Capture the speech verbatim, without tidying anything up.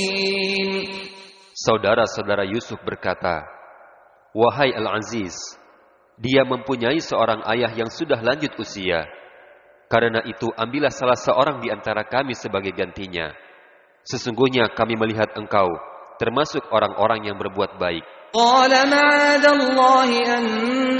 Saudara-saudara Yusuf berkata, "Wahai Al-Aziz, dia mempunyai seorang ayah yang sudah lanjut usia. Karena itu ambillah salah seorang di antara kami sebagai gantinya. Sesungguhnya kami melihat engkau termasuk orang-orang yang berbuat baik."